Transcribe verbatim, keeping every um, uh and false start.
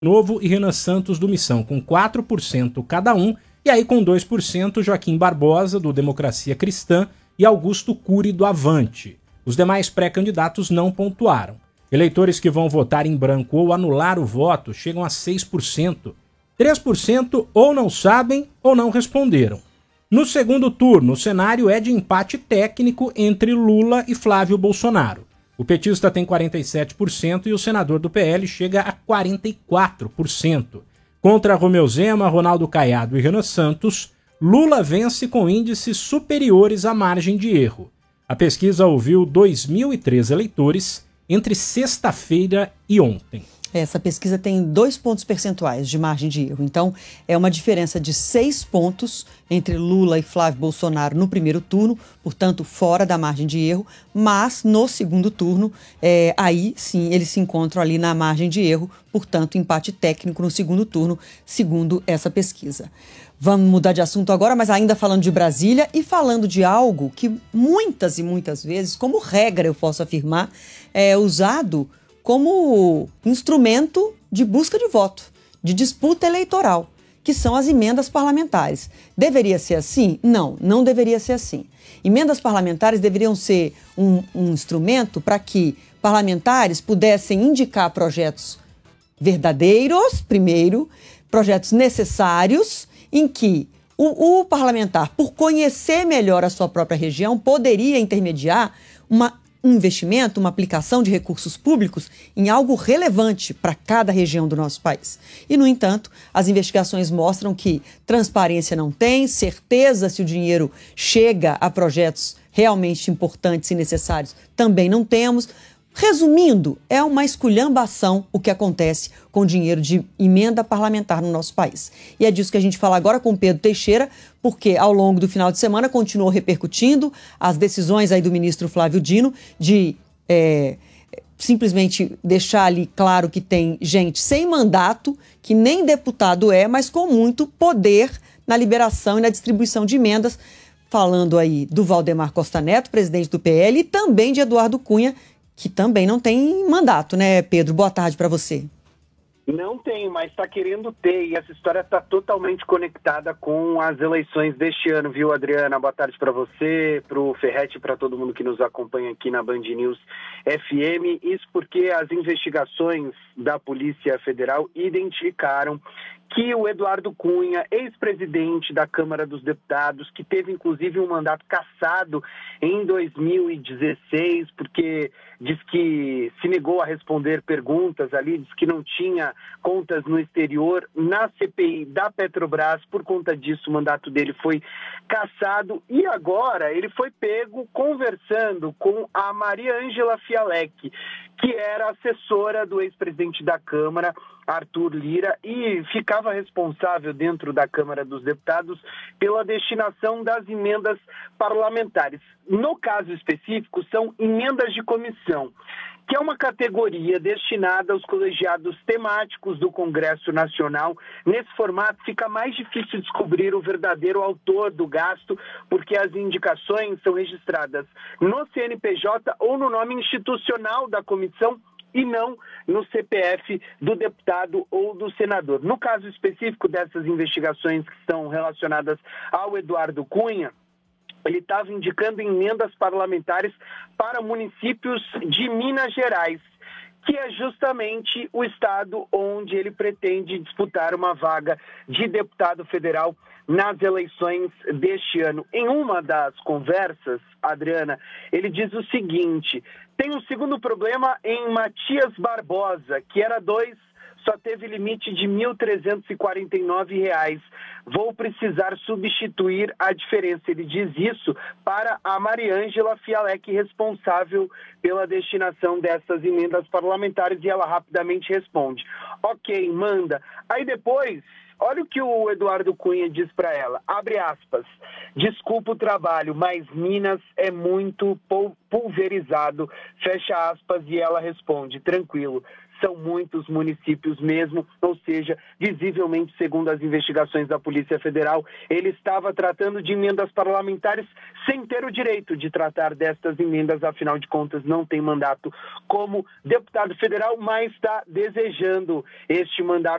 Novo e Renan Santos do Missão, com quatro por cento cada um, e aí com dois por cento Joaquim Barbosa, do Democracia Cristã, e Augusto Cury, do Avante. Os demais pré-candidatos não pontuaram. Eleitores que vão votar em branco ou anular o voto chegam a seis por cento. três por cento ou não sabem ou não responderam. No segundo turno, o cenário é de empate técnico entre Lula e Flávio Bolsonaro. O petista tem quarenta e sete por cento e o senador do P L chega a quarenta e quatro por cento. Contra Romeu Zema, Ronaldo Caiado e Renan Santos, Lula vence com índices superiores à margem de erro. A pesquisa ouviu dois mil e três eleitores entre sexta-feira e ontem. Essa pesquisa tem dois pontos percentuais de margem de erro. Então, é uma diferença de seis pontos entre Lula e Flávio Bolsonaro no primeiro turno, portanto, fora da margem de erro. Mas, no segundo turno, é, aí sim, eles se encontram ali na margem de erro, portanto, empate técnico no segundo turno, segundo essa pesquisa. Vamos mudar de assunto agora, mas ainda falando de Brasília e falando de algo que muitas e muitas vezes, como regra, eu posso afirmar, é usado como instrumento de busca de voto, de disputa eleitoral, que são as emendas parlamentares. Deveria ser assim? Não, não deveria ser assim. Emendas parlamentares deveriam ser um, um instrumento para que parlamentares pudessem indicar projetos verdadeiros, primeiro, projetos necessários, em que o, o parlamentar, por conhecer melhor a sua própria região, poderia intermediar uma um investimento, uma aplicação de recursos públicos em algo relevante para cada região do nosso país. E, no entanto, as investigações mostram que transparência não tem, certeza se o dinheiro chega a projetos realmente importantes e necessários também não temos. Resumindo, é uma esculhambação o que acontece com o dinheiro de emenda parlamentar no nosso país. E é disso que a gente fala agora com Pedro Teixeira, porque ao longo do final de semana continuou repercutindo as decisões aí do ministro Flávio Dino de é, simplesmente deixar ali claro que tem gente sem mandato, que nem deputado é, mas com muito poder na liberação e na distribuição de emendas, falando aí do Valdemar Costa Neto, presidente do P L, e também de Eduardo Cunha, que também não tem mandato, né, Pedro? Boa tarde para você. Não tem, mas está querendo ter, e essa história está totalmente conectada com as eleições deste ano, viu, Adriana? Boa tarde para você, para o Ferretti, para todo mundo que nos acompanha aqui na Band News F M. Isso porque as investigações da Polícia Federal identificaram que o Eduardo Cunha, ex-presidente da Câmara dos Deputados, que teve inclusive um mandato cassado em dois mil e dezesseis, porque diz que se negou a responder perguntas ali, diz que não tinha contas no exterior, na C P I da Petrobras, por conta disso o mandato dele foi cassado e agora ele foi pego conversando com a Maria Ângela Fialec, que era assessora do ex-presidente da Câmara, Arthur Lira, e ficava responsável dentro da Câmara dos Deputados pela destinação das emendas parlamentares. No caso específico, são emendas de comissão, que é uma categoria destinada aos colegiados temáticos do Congresso Nacional. Nesse formato fica mais difícil descobrir o verdadeiro autor do gasto, porque as indicações são registradas no C N P J ou no nome institucional da comissão, e não no C P F do deputado ou do senador. No caso específico dessas investigações que estão relacionadas ao Eduardo Cunha, ele estava indicando emendas parlamentares para municípios de Minas Gerais, que é justamente o estado onde ele pretende disputar uma vaga de deputado federal nas eleições deste ano. Em uma das conversas, Adriana, ele diz o seguinte: tem um segundo problema em Matias Barbosa, que era dois, só teve limite de mil trezentos e quarenta e nove reais. Vou precisar substituir a diferença. Ele diz isso para a Mariângela Fialec, responsável pela destinação dessas emendas parlamentares, e ela rapidamente responde: ok, manda. Aí depois, olha o que o Eduardo Cunha diz para ela, abre aspas: desculpa o trabalho, mas Minas é muito pulverizado, fecha aspas, e ela responde: tranquilo, são muitos municípios mesmo, ou seja, visivelmente, segundo as investigações da Polícia Federal, ele estava tratando de emendas parlamentares sem ter o direito de tratar destas emendas, afinal de contas não tem mandato como deputado federal, mas está desejando este mandato